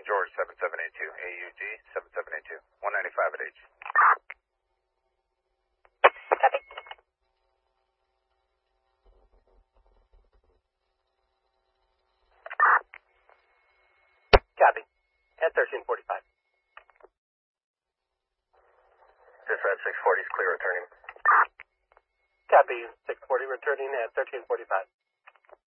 George 7782, AUG 7782, 195 at H. Copy. At 1345. Dispatch 640 is clear returning. Copy. 640 returning at 1345.